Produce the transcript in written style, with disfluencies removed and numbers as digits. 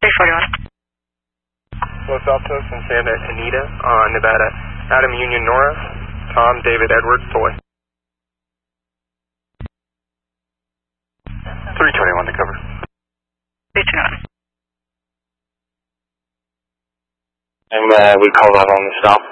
341. Los Altos and Santa Anita on Nevada. Adam Union Nora, Tom David Edward Boy. 321 to cover. 321. And we called out on the stop.